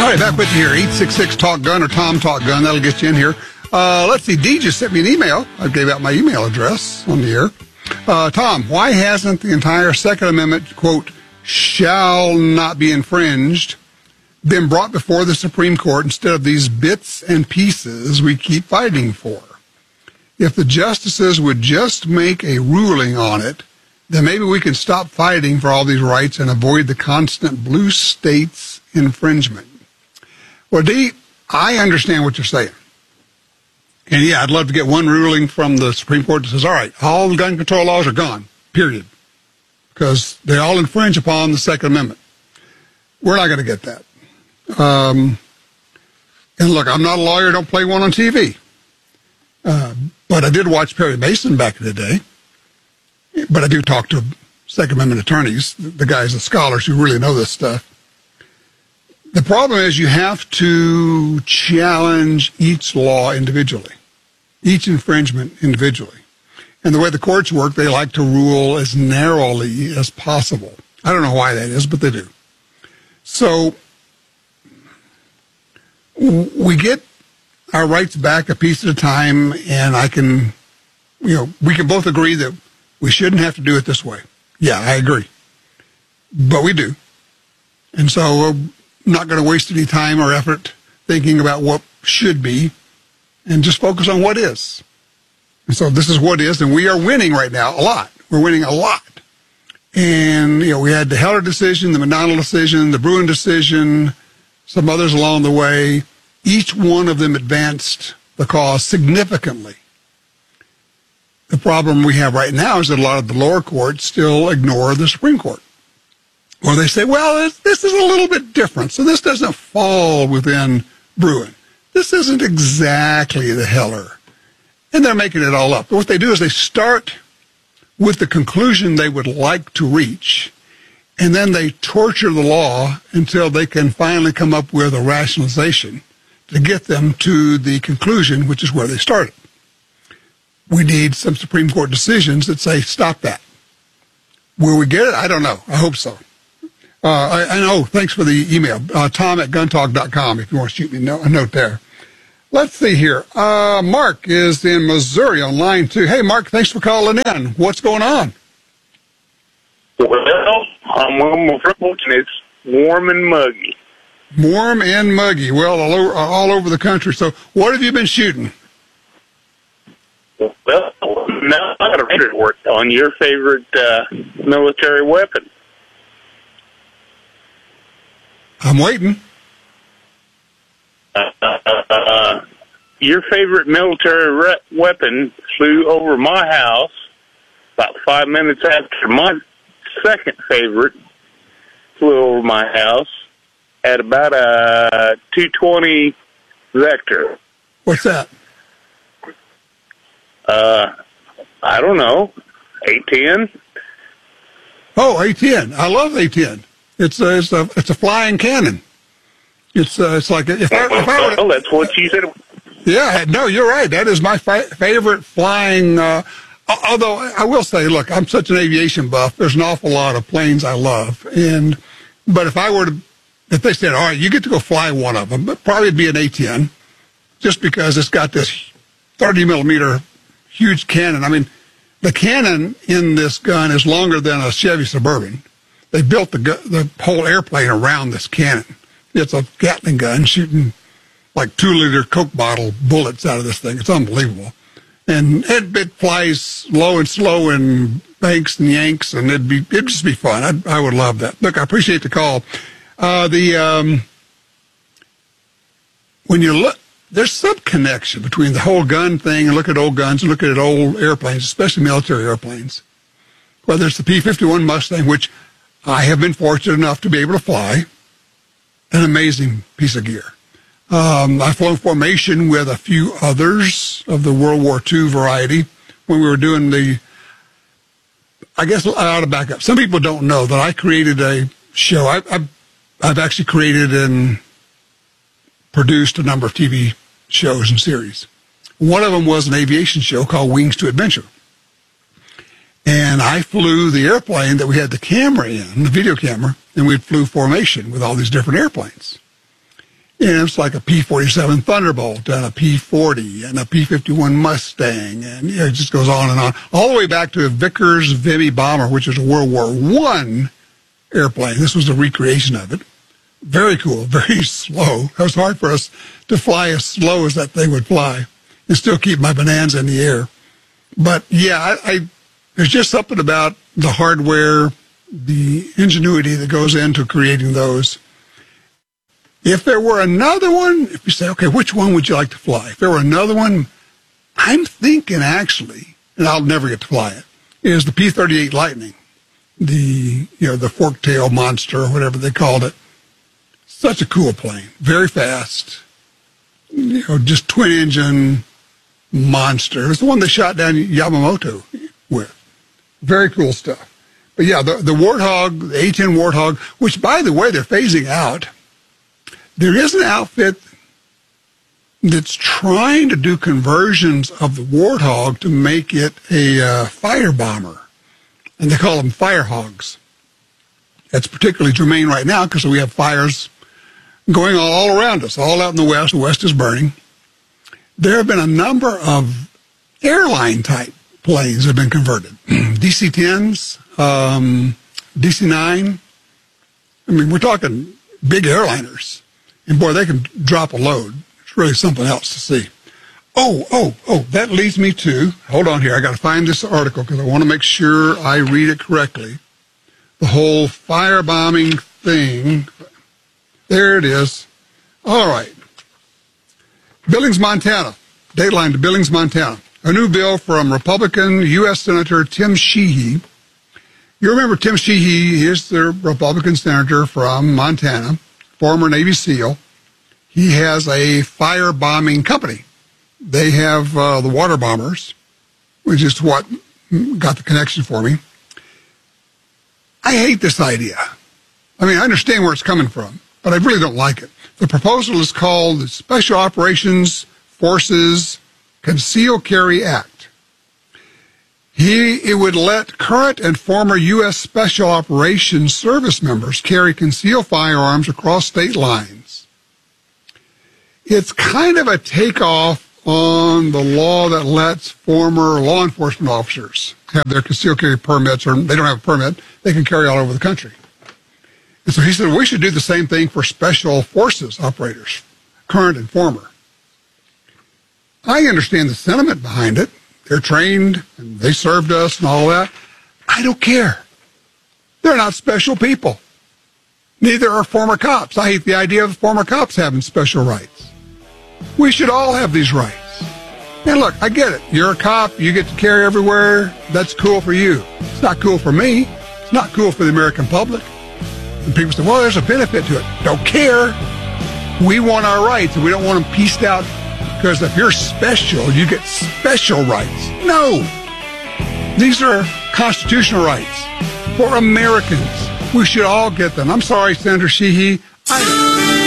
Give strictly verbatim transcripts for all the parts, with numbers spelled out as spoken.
All right, back with you here. eight six six talk gun or Tom Talk Gun. That'll get you in here. Uh, let's see. Dee just sent me an email. I gave out my email address on the air. Uh, Tom, why hasn't the entire Second Amendment, quote, shall not be infringed, been brought before the Supreme Court instead of these bits and pieces we keep fighting for? If the justices would just make a ruling on it, then maybe we can stop fighting for all these rights and avoid the constant blue states infringement. Well, Dee, I understand what you're saying. And yeah, I'd love to get one ruling from the Supreme Court that says, all right, all the gun control laws are gone, period. Because they all infringe upon the Second Amendment. We're not going to get that. Um, and look, I'm not a lawyer, don't play one on T V. Uh, but I did watch Perry Mason back in the day. But I do talk to Second Amendment attorneys, the guys, the scholars who really know this stuff. The problem is you have to challenge each law individually, each infringement individually. And the way the courts work, they like to rule as narrowly as possible. I don't know why that is, but they do. So we get our rights back a piece at a time, and I can, you know, we can both agree that we shouldn't have to do it this way. Yeah, I agree. But we do. And so we're not going to waste any time or effort thinking about what should be and just focus on what is. And so this is what is, and we are winning right now a lot. We're winning a lot. And, you know, we had the Heller decision, the McDonald decision, the Bruen decision, some others along the way. Each one of them advanced the cause significantly. The problem we have right now is that a lot of the lower courts still ignore the Supreme Court. Or they say, well, this is a little bit different, so this doesn't fall within Bruen. This isn't exactly the Heller. And they're making it all up. But what they do is they start with the conclusion they would like to reach, and then they torture the law until they can finally come up with a rationalization to get them to the conclusion, which is where they started. We need some Supreme Court decisions that say, stop that. Will we get it? I don't know. I hope so. Uh, I, I know. Thanks for the email. Uh, Tom at gun talk dot com if you want to shoot me a note there. Let's see here. Uh, Mark is in Missouri on line two. Hey, Mark, thanks for calling in. What's going on? Well, I'm on my front porch and it's warm and muggy. Warm and muggy. Well, all over, all over the country. So what have you been shooting? Well, now I got a record work on your favorite uh, military weapon. I'm waiting. Uh, uh, your favorite military re- weapon flew over my house about five minutes after my second favorite flew over my house at about a two twenty Vector. What's that? Uh, I don't know, A ten. Oh, A ten. I love A ten. It's a, it's a, it's a flying cannon. It's, uh, it's like, if I, if I were to, well, that's what you said. Yeah, no, you're right. That is my fi- favorite flying, uh, although I will say, look, I'm such an aviation buff. There's an awful lot of planes I love. And, but if I were to, if they said, all right, you get to go fly one of them, but probably it'd be an A ten, just because it's got this thirty millimeter huge cannon. I mean, the cannon in this gun is longer than a Chevy Suburban. They built the gu- the whole airplane around this cannon. It's a Gatling gun shooting like two-liter Coke bottle bullets out of this thing. It's unbelievable. And it, it flies low and slow and banks and yanks, and it'd be it'd just be fun. I'd, I would love that. Look, I appreciate the call. Uh, the um, when you look, there's some connection between the whole gun thing and look at old guns and look at old airplanes, especially military airplanes. Whether it's the P fifty-one Mustang, which I have been fortunate enough to be able to fly, an amazing piece of gear. Um, I've flown formation with a few others of the World War Two variety when we were doing the, I guess I ought to back up. Some people don't know that I created a show. I, I've, I've actually created and produced a number of T V shows and series. One of them was an aviation show called Wings to Adventure. And I flew the airplane that we had the camera in, the video camera, and we flew formation with all these different airplanes. And it's like a P forty-seven Thunderbolt and a P forty and a P fifty-one Mustang, and you know, it just goes on and on, all the way back to a Vickers Vimy bomber, which is a World War One airplane. This was a recreation of it. Very cool, very slow. It was hard for us to fly as slow as that thing would fly and still keep my Bonanza in the air. But yeah, I, I there's just something about the hardware, the ingenuity that goes into creating those. If there were another one, if you say, okay, which one would you like to fly? If there were another one, I'm thinking actually, and I'll never get to fly it, is the P thirty-eight Lightning, the, you know, the fork tail monster or whatever they called it. Such a cool plane, very fast, you know, just twin engine monster. It's the one they shot down Yamamoto with. Very cool stuff. But yeah, the, the Warthog, the A ten Warthog, which by the way, they're phasing out. There is an outfit that's trying to do conversions of the Warthog to make it a uh, fire bomber, and they call them Firehogs. That's particularly germane right now because we have fires going on all around us, all out in the west. The west is burning. There have been a number of airline-type planes that have been converted. D C tens, um, D C nine. I mean, we're talking big airliners. And boy, they can drop a load. It's really something else to see. Oh, oh, oh, that leads me to, hold on here, I got to find this article because I want to make sure I read it correctly. The whole firebombing thing. There it is. All right. Billings, Montana. Dateline to Billings, Montana. A new bill from Republican U S Senator Tim Sheehy. You remember Tim Sheehy is the Republican senator from Montana, former Navy SEAL. He has a firebombing company. They have uh, the water bombers, which is what got the connection for me. I hate this idea. I mean, I understand where it's coming from, but I really don't like it. The proposal is called the Special Operations Forces Conceal Carry Act. He, it would let current and former U S Special Operations service members carry concealed firearms across state lines. It's kind of a takeoff on the law that lets former law enforcement officers have their concealed carry permits, or they don't have a permit, they can carry all over the country. And so he said, we should do the same thing for special forces operators, current and former. I understand the sentiment behind it. They're trained, and they served us and all that. I don't care. They're not special people. Neither are former cops. I hate the idea of former cops having special rights. We should all have these rights. And look, I get it. You're a cop. You get to carry everywhere. That's cool for you. It's not cool for me. It's not cool for the American public. And people say, well, there's a benefit to it. Don't care. We want our rights, and we don't want them pieced out. Because if you're special, you get special rights. No. These are constitutional rights for Americans. We should all get them. I'm sorry, Senator Sheehy. I...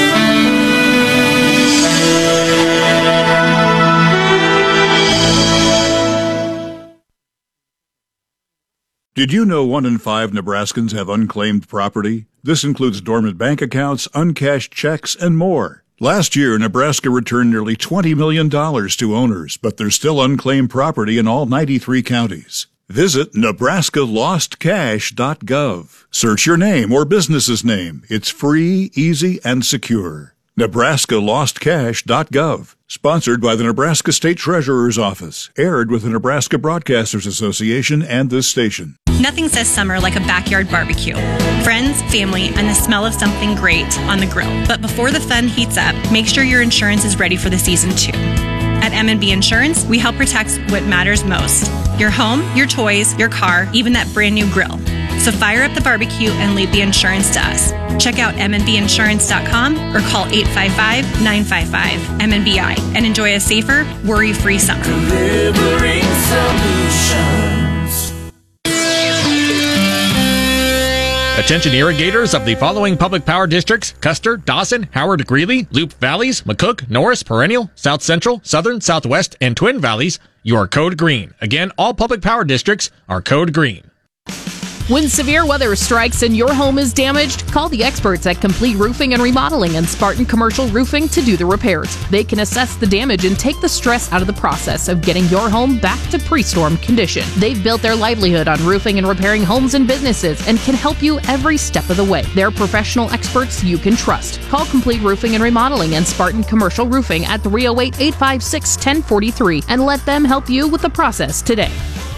Did you know one in five Nebraskans have unclaimed property? This includes dormant bank accounts, uncashed checks, and more. Last year, Nebraska returned nearly twenty million dollars to owners, but there's still unclaimed property in all ninety-three counties. Visit Nebraska Lost Cash dot gov. Search your name or business's name. It's free, easy, and secure. Nebraska Lost Cash dot gov. Sponsored by the Nebraska State Treasurer's Office. Aired with the Nebraska Broadcasters Association and this station. Nothing says summer like a backyard barbecue. Friends, family, and the smell of something great on the grill. But before the fun heats up, make sure your insurance is ready for the season too. At M and B Insurance, we help protect what matters most. Your home, your toys, your car, even that brand new grill. So fire up the barbecue and leave the insurance to us. Check out m n b insurance dot com or call eight five five, nine five five, M N B I and enjoy a safer, worry-free summer. Delivering solutions. Attention irrigators of the following public power districts: Custer, Dawson, Howard, Greeley, Loup Valleys, McCook, Norris, Perennial, South Central, Southern, Southwest, and Twin Valleys. You are code green. Again, all public power districts are code green. When severe weather strikes and your home is damaged, call the experts at Complete Roofing and Remodeling and Spartan Commercial Roofing to do the repairs. They can assess the damage and take the stress out of the process of getting your home back to pre-storm condition. They've built their livelihood on roofing and repairing homes and businesses and can help you every step of the way. They're professional experts you can trust. Call Complete Roofing and Remodeling and Spartan Commercial Roofing at three oh eight, eight five six, one oh four three and let them help you with the process today.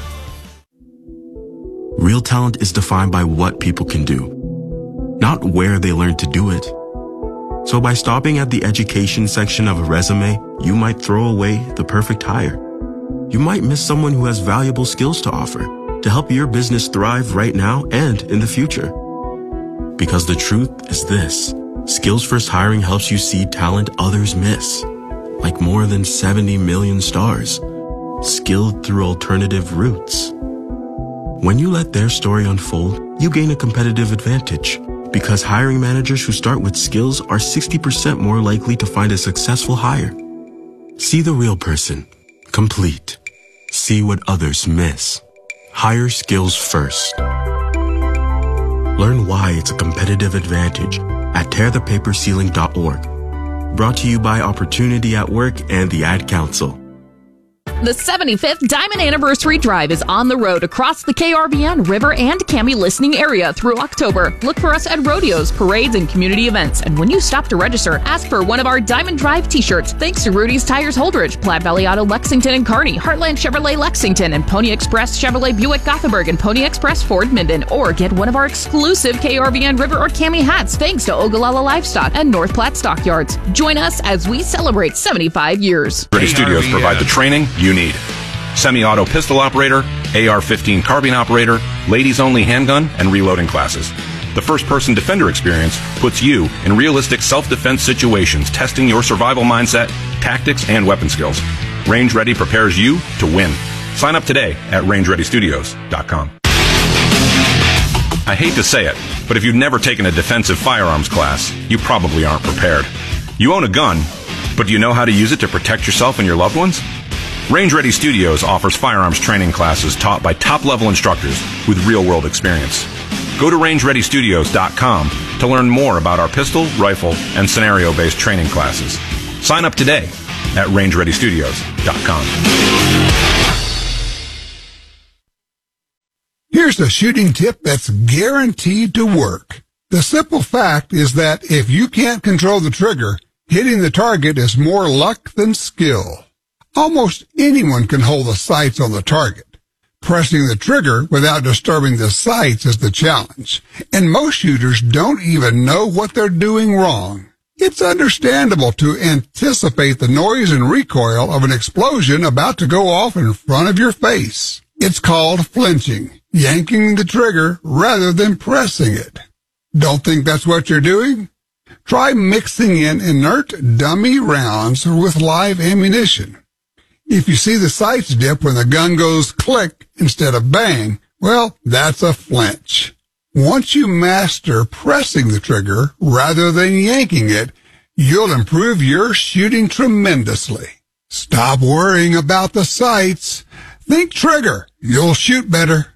Real talent is defined by what people can do, not where they learn to do it. So by stopping at the education section of a resume, you might throw away the perfect hire. You might miss someone who has valuable skills to offer to help your business thrive right now and in the future. Because the truth is this, Skills First Hiring helps you see talent others miss, like more than seventy million stars, skilled through alternative routes. When you let their story unfold, you gain a competitive advantage because hiring managers who start with skills are sixty percent more likely to find a successful hire. See the real person. Complete. See what others miss. Hire skills first. Learn why it's a competitive advantage at tear the paper ceiling dot org. Brought to you by Opportunity at Work and the Ad Council. The seventy-fifth Diamond Anniversary Drive is on the road across the K R V N, River, and Cami listening area through October. Look for us at rodeos, parades, and community events. And when you stop to register, ask for one of our Diamond Drive t-shirts. Thanks to Rudy's Tires Holdridge, Platte Valley Auto Lexington and Kearney, Heartland Chevrolet Lexington, and Pony Express Chevrolet Buick Gothenburg, and Pony Express Ford Minden. Or get one of our exclusive K R V N, River, or Cami hats thanks to Ogallala Livestock and North Platte Stockyards. Join us as we celebrate seventy-five years. Ready Studios provide the training you need. Semi-auto pistol operator, A R fifteen carbine operator, ladies-only handgun, and reloading classes. The first-person defender experience puts you in realistic self-defense situations, testing your survival mindset, tactics, and weapon skills. Range Ready prepares you to win. Sign up today at range ready studios dot com. I hate to say it, but if you've never taken a defensive firearms class, you probably aren't prepared. You own a gun, but do you know how to use it to protect yourself and your loved ones? Range Ready Studios offers firearms training classes taught by top-level instructors with real-world experience. Go to range ready studios dot com to learn more about our pistol, rifle, and scenario-based training classes. Sign up today at range ready studios dot com. Here's a shooting tip that's guaranteed to work. The simple fact is that if you can't control the trigger, hitting the target is more luck than skill. Almost anyone can hold the sights on the target. Pressing the trigger without disturbing the sights is the challenge, and most shooters don't even know what they're doing wrong. It's understandable to anticipate the noise and recoil of an explosion about to go off in front of your face. It's called flinching, yanking the trigger rather than pressing it. Don't think that's what you're doing? Try mixing in inert dummy rounds with live ammunition. If you see the sights dip when the gun goes click instead of bang, well, that's a flinch. Once you master pressing the trigger rather than yanking it, you'll improve your shooting tremendously. Stop worrying about the sights. Think trigger. You'll shoot better.